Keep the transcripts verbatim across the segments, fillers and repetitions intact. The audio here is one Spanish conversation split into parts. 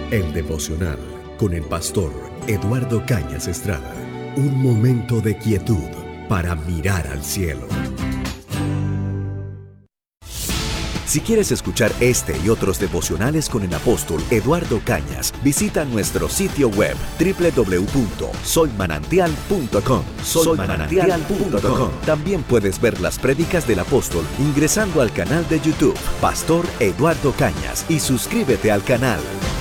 El devocional con el pastor Eduardo Cañas Estrada. Un momento de quietud para mirar al cielo. Si quieres escuchar este y otros devocionales con el apóstol Eduardo Cañas, visita nuestro sitio web doble u doble u doble u punto soy manantial punto com. soy manantial punto com. También puedes ver las prédicas del apóstol ingresando al canal de YouTube Pastor Eduardo Cañas y suscríbete al canal.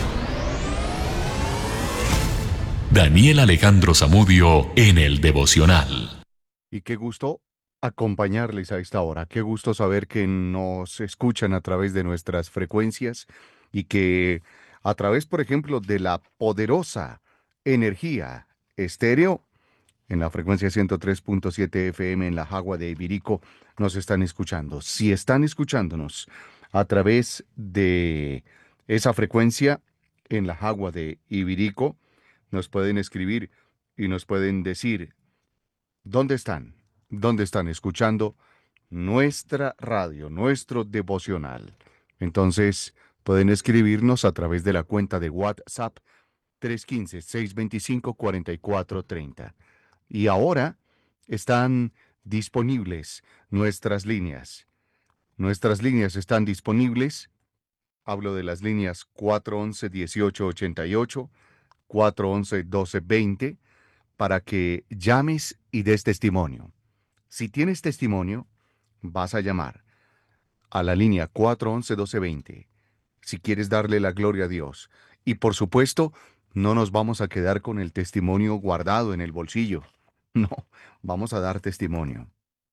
Daniel Alejandro Zamudio en el devocional. Y qué gusto acompañarles a esta hora. Qué gusto saber que nos escuchan a través de nuestras frecuencias y que a través, por ejemplo, de la poderosa energía estéreo en la frecuencia ciento tres punto siete F M en la Jagua de Ibirico nos están escuchando. Si están escuchándonos a través de esa frecuencia en la Jagua de Ibirico, nos pueden escribir y nos pueden decir dónde están, dónde están escuchando nuestra radio, nuestro devocional. Entonces, pueden escribirnos a través de la cuenta de WhatsApp tres uno cinco, seis dos cinco, cuatro cuatro tres cero. Y ahora están disponibles nuestras líneas. Nuestras líneas están disponibles. Hablo de las líneas cuatro once, dieciocho ochenta y ocho, cuatro once, doce veinte, para que llames y des testimonio. Si tienes testimonio, vas a llamar a la línea cuatro once, doce veinte, si quieres darle la gloria a Dios. Y por supuesto, no nos vamos a quedar con el testimonio guardado en el bolsillo. No, vamos a dar testimonio.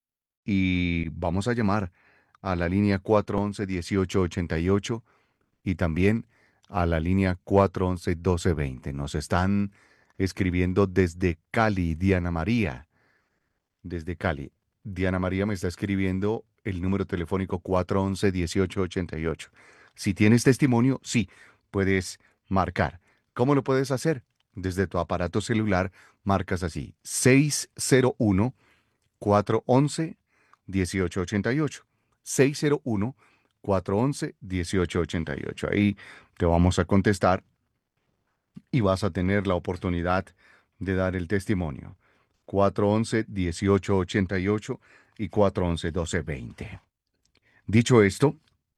Y vamos a llamar a la línea cuatro once, dieciocho ochenta y ocho y también a la línea cuatro once, doce veinte. Nos están escribiendo desde Cali, Diana María. Desde Cali. Diana María me está escribiendo el número telefónico cuatro once, dieciocho ochenta y ocho. Si tienes testimonio, sí, puedes marcar. ¿Cómo lo puedes hacer? Desde tu aparato celular, marcas así, seis cero uno, cuatro once, dieciocho ochenta y ocho. seis cero uno, cuatro once, dieciocho ochenta y ocho. Ahí te vamos a contestar y vas a tener la oportunidad de dar el testimonio. cuatro once, dieciocho ochenta y ocho y cuatro once, doce veinte. Dicho esto,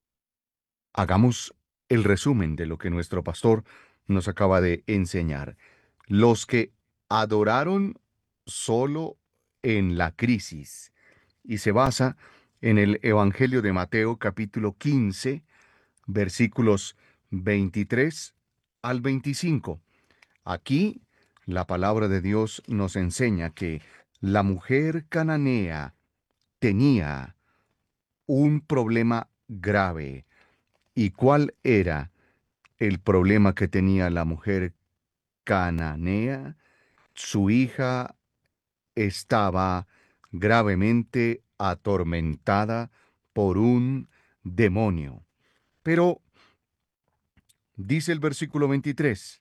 hagamos el resumen de lo que nuestro pastor nos acaba de enseñar. Los que adoraron solo en la crisis, y se basa en el Evangelio de Mateo capítulo quince, versículos veintitrés al veinticinco. Aquí la palabra de Dios nos enseña que la mujer cananea tenía un problema grave. ¿Y cuál era el problema que tenía la mujer cananea? Su hija estaba gravemente atormentada por un demonio. Pero, dice el versículo veintitrés,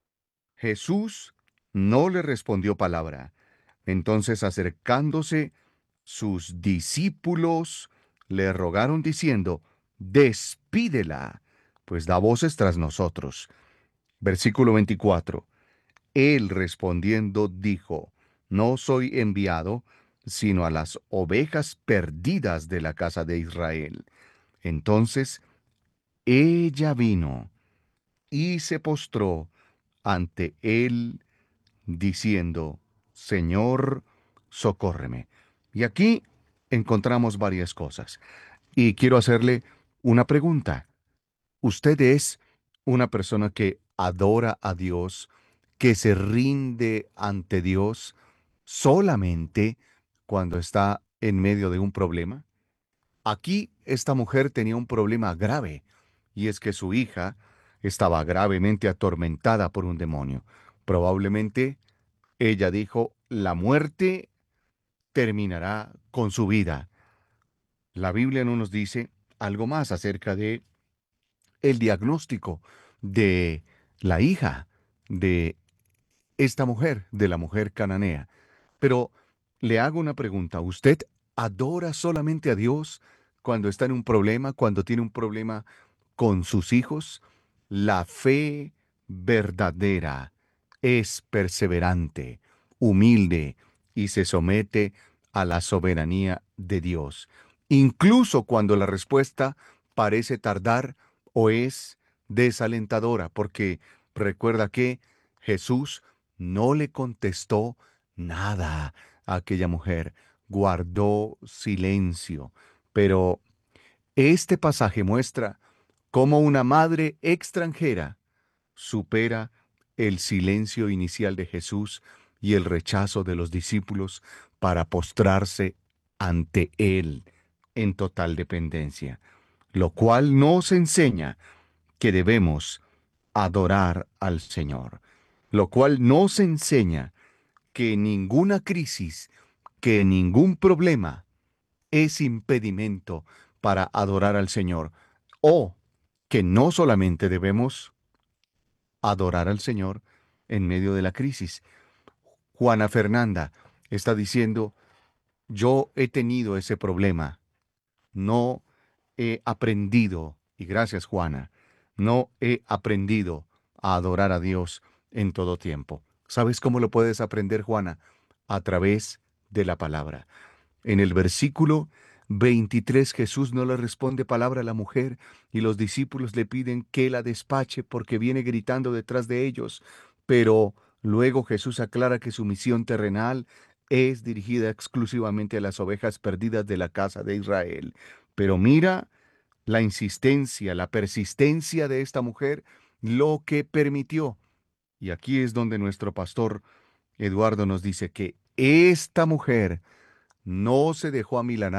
Jesús no le respondió palabra. Entonces, acercándose, sus discípulos le rogaron diciendo, despídela, pues da voces tras nosotros. Versículo veinticuatro. Él respondiendo dijo, no soy enviado, sino a las ovejas perdidas de la casa de Israel. Entonces, ella vino y se postró ante él, diciendo, Señor, socórreme. Y aquí encontramos varias cosas. Y quiero hacerle una pregunta. ¿Usted es una persona que adora a Dios, que se rinde ante Dios solamente cuando está en medio de un problema? Aquí esta mujer tenía un problema grave, y es que su hija estaba gravemente atormentada por un demonio. Probablemente ella dijo, la muerte terminará con su vida. La Biblia no nos dice algo más acerca de el diagnóstico de la hija de esta mujer, de la mujer cananea. Pero le hago una pregunta. ¿Usted adora solamente a Dios cuando está en un problema, cuando tiene un problema con sus hijos? ¿La fe verdadera, es perseverante, humilde y se somete a la soberanía de Dios, incluso cuando la respuesta parece tardar o es desalentadora, porque recuerda que Jesús no le contestó nada a aquella mujer, guardó silencio, pero este pasaje muestra cómo una madre extranjera supera el silencio inicial de Jesús y el rechazo de los discípulos para postrarse ante Él en total dependencia, lo cual nos enseña que debemos adorar al Señor, lo cual nos enseña que ninguna crisis, que ningún problema es impedimento para adorar al Señor, o que no solamente debemos adorar al Señor en medio de la crisis. Juana Fernanda está diciendo, yo he tenido ese problema, no he aprendido, y gracias Juana, no he aprendido a adorar a Dios en todo tiempo. ¿Sabes cómo lo puedes aprender, Juana? A través de la palabra. En el versículo veintitrés Jesús no le responde palabra a la mujer y los discípulos le piden que la despache porque viene gritando detrás de ellos. Pero luego Jesús aclara que su misión terrenal es dirigida exclusivamente a las ovejas perdidas de la casa de Israel. Pero mira la insistencia, la persistencia de esta mujer, lo que permitió. Y aquí es donde nuestro pastor Eduardo nos dice que esta mujer no se dejó amilanar